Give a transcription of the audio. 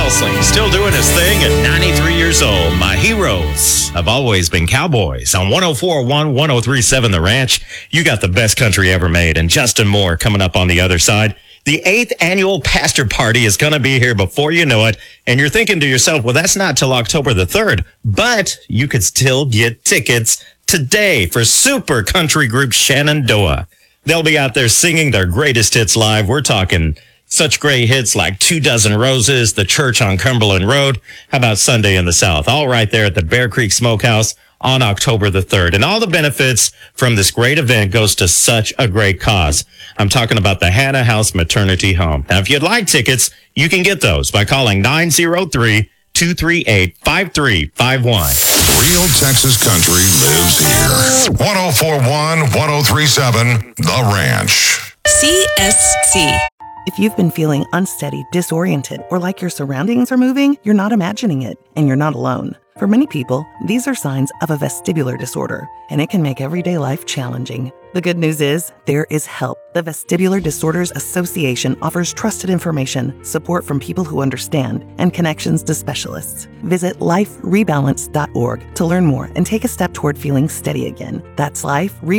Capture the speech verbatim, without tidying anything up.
Helsley, still doing his thing at ninety-three years old. My heroes have always been cowboys. On one oh four point one, one oh three point seven The Ranch, you got the best country ever made. And Justin Moore coming up on the other side. The eighth annual Pastor Party is going to be here before you know it. And you're thinking to yourself, well, that's not till October the third. But you could still get tickets today for super country group Shenandoah. They'll be out there singing their greatest hits live. We're talking such great hits like Two Dozen Roses, The Church on Cumberland Road. How about Sunday in the South? All right there at the Bear Creek Smokehouse on October the third. And all the benefits from this great event goes to such a great cause. I'm talking about the Hannah House Maternity Home. Now, if you'd like tickets, you can get those by calling nine oh three, two three eight, five three five one. Real Texas country lives here. one oh four point one, one oh three point seven The Ranch. C S C. If you've been feeling unsteady, disoriented, or like your surroundings are moving, you're not imagining it, and you're not alone. For many people, these are signs of a vestibular disorder, and it can make everyday life challenging. The good news is, there is help. The Vestibular Disorders Association offers trusted information, support from people who understand, and connections to specialists. Visit life rebalance dot org to learn more and take a step toward feeling steady again. That's life